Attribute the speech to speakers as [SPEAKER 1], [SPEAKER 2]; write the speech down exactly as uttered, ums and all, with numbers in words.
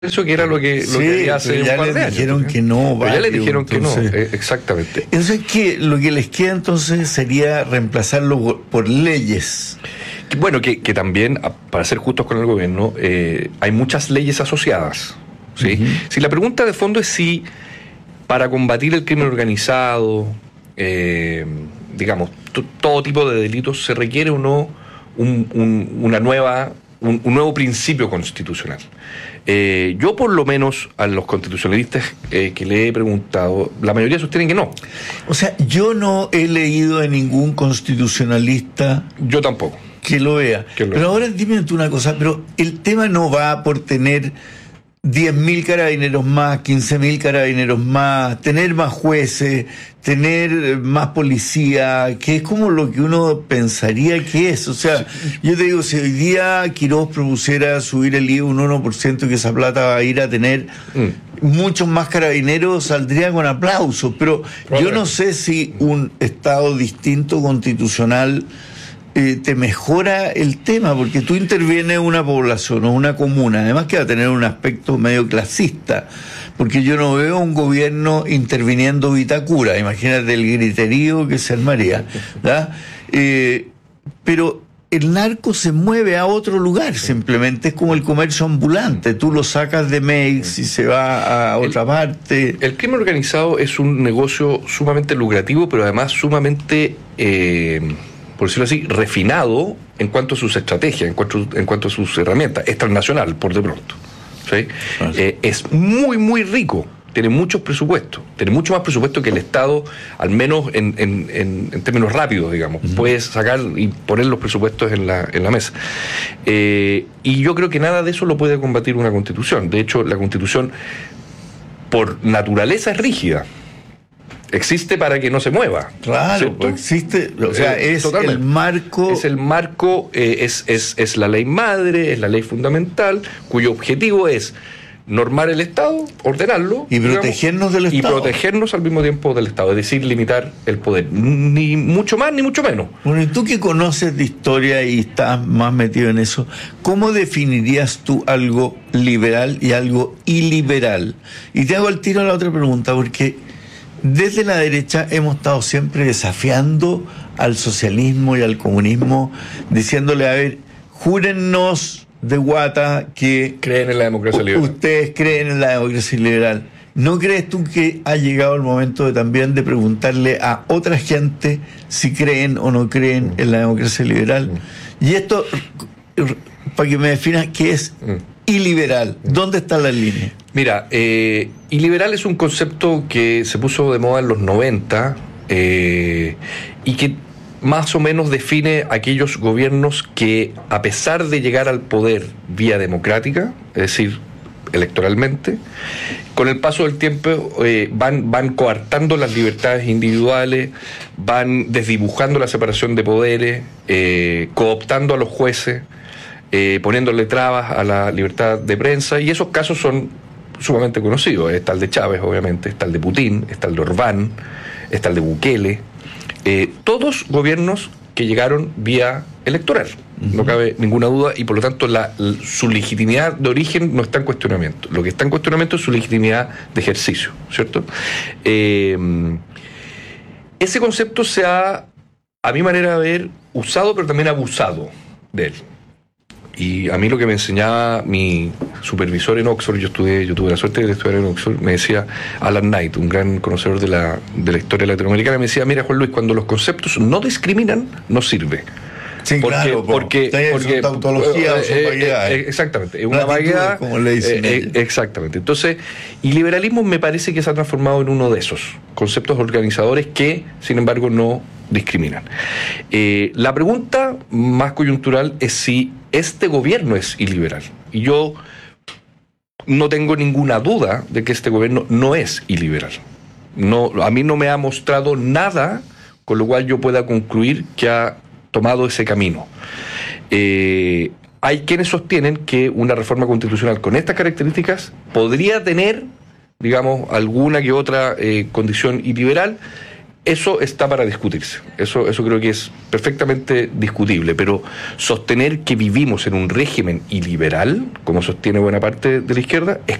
[SPEAKER 1] eso que era lo que,
[SPEAKER 2] sí,
[SPEAKER 1] lo que había hace
[SPEAKER 2] un par
[SPEAKER 1] de
[SPEAKER 2] años.
[SPEAKER 1] Dijeron
[SPEAKER 2] que no,
[SPEAKER 1] varios, ya le dijeron
[SPEAKER 2] entonces,
[SPEAKER 1] que no, eh, exactamente.
[SPEAKER 2] Entonces, ¿qué? Lo que les queda entonces sería reemplazarlo por leyes.
[SPEAKER 1] Bueno, que, que también, para ser justos con el gobierno, eh, hay muchas leyes asociadas, ¿sí? Uh-huh. Si la pregunta de fondo es si para combatir el crimen organizado, eh, digamos, t- todo tipo de delitos, se requiere o no un, un, una nueva, un, un nuevo principio constitucional. Eh, yo por lo menos a los constitucionalistas eh, que le he preguntado, la mayoría sostienen que no.
[SPEAKER 2] O sea, yo no he leído de ningún constitucionalista.
[SPEAKER 1] Yo tampoco.
[SPEAKER 2] Que lo vea. Que lo pero vea. Ahora dime tú una cosa, pero el tema no va por tener diez mil carabineros más, quince mil carabineros más, tener más jueces, tener más policía, que es como lo que uno pensaría que es. O sea, yo te digo, si hoy día Quirós propusiera subir el I V A un uno por ciento, que esa plata va a ir a tener mm. muchos más carabineros, saldría con aplausos. Pero bueno, yo no sé si un Estado distinto constitucional Eh, te mejora el tema, porque tú intervienes en una población o una comuna, además que va a tener un aspecto medio clasista, porque yo no veo un gobierno interviniendo Vitacura, imagínate el griterío que se armaría, ¿verdad? Eh, pero el narco se mueve a otro lugar, simplemente es como el comercio ambulante, tú lo sacas de Meix y se va a otra
[SPEAKER 1] el,
[SPEAKER 2] parte.
[SPEAKER 1] El crimen organizado es un negocio sumamente lucrativo, pero además sumamente... Eh, por decirlo así, refinado en cuanto a sus estrategias, en cuanto, en cuanto a sus herramientas. Es transnacional, por de pronto. ¿Sí? Ah, sí. Eh, es muy, muy rico. Tiene muchos presupuestos. Tiene mucho más presupuesto que el Estado, al menos en, en, en, en términos rápidos, digamos. Uh-huh. Puedes sacar y poner los presupuestos en la, en la mesa. Eh, y yo creo que nada de eso lo puede combatir una Constitución. De hecho, la Constitución, por naturaleza, es rígida. Existe para que no se mueva.
[SPEAKER 2] Claro, pues existe, o sea, eh, es totalmente. el marco...
[SPEAKER 1] Es el marco, eh, es, es, es la ley madre, es la ley fundamental, cuyo objetivo es normar el Estado, ordenarlo...
[SPEAKER 2] Y protegernos digamos, del Estado.
[SPEAKER 1] Y protegernos al mismo tiempo del Estado, es decir, limitar el poder. Ni mucho más, ni mucho menos.
[SPEAKER 2] Bueno, y tú que conoces de historia y estás más metido en eso, ¿cómo definirías tú algo liberal y algo iliberal? Y te hago al tiro la otra pregunta, porque... Desde la derecha hemos estado siempre desafiando al socialismo y al comunismo, diciéndole, a ver, júrennos de guata que...
[SPEAKER 1] Creen en la democracia liberal.
[SPEAKER 2] Ustedes creen en la democracia liberal. ¿No crees tú que ha llegado el momento de también de preguntarle a otra gente si creen o no creen mm. en la democracia liberal? Mm. Y esto, para que me definas, ¿qué es mm. iliberal? ¿Dónde está la línea?
[SPEAKER 1] Mira, eh, iliberal es un concepto que se puso de moda en los noventa eh, y que más o menos define aquellos gobiernos que, a pesar de llegar al poder vía democrática, es decir, electoralmente, con el paso del tiempo eh, van, van coartando las libertades individuales, van desdibujando la separación de poderes, eh, cooptando a los jueces, eh, poniéndole trabas a la libertad de prensa, y esos casos son sumamente conocidos. Está el de Chávez, obviamente, está el de Putin, está el de Orbán, está el de Bukele, eh, todos gobiernos que llegaron vía electoral, uh-huh. no cabe ninguna duda, y por lo tanto la, la, su legitimidad de origen no está en cuestionamiento. Lo que está en cuestionamiento es su legitimidad de ejercicio, ¿cierto? Eh, ese concepto se ha, a mi manera de ver, usado, pero también abusado de él. Y a mí lo que me enseñaba mi supervisor en Oxford, yo estudié, yo tuve la suerte de estudiar en Oxford, me decía Alan Knight, un gran conocedor de la, de la historia latinoamericana, me decía, mira Juan Luis, cuando los conceptos no discriminan, no sirve.
[SPEAKER 2] Sí, porque, claro,
[SPEAKER 1] porque, porque,
[SPEAKER 2] son tautología,
[SPEAKER 1] eh,
[SPEAKER 2] son vaguedades.
[SPEAKER 1] Eh, exactamente, es una vaguedad,
[SPEAKER 2] como le dicen
[SPEAKER 1] eh, exactamente. Entonces, y liberalismo me parece que se ha transformado en uno de esos conceptos organizadores que, sin embargo, no discriminan. Eh, la pregunta más coyuntural es si este gobierno es iliberal. Y yo no tengo ninguna duda de que este gobierno no es iliberal. No, a mí no me ha mostrado nada con lo cual yo pueda concluir que ha tomado ese camino. Eh, hay quienes sostienen que una reforma constitucional con estas características podría tener, digamos, alguna que otra eh, condición iliberal, Eso está para discutirse, eso, eso creo que es perfectamente discutible, pero sostener que vivimos en un régimen iliberal, como sostiene buena parte de la izquierda, es